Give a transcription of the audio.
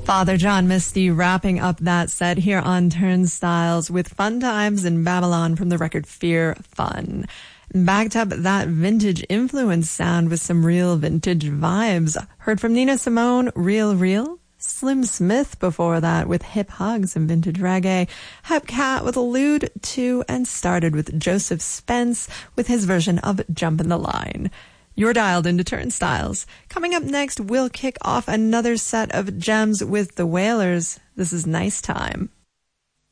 Father John Misty wrapping up that set here on Turnstiles with Fun Times in Babylon from the record Fear Fun. Backed up that vintage influence sound with some real vintage vibes. Heard from Nina Simone, Real Real. Slim Smith before that with Hip Hugs and vintage reggae. Hepcat with Allude To, and started with Joseph Spence with his version of Jumpin' the Line. You're dialed into Turnstiles. Coming up next, we'll kick off another set of gems with the Wailers. This is Nice Time.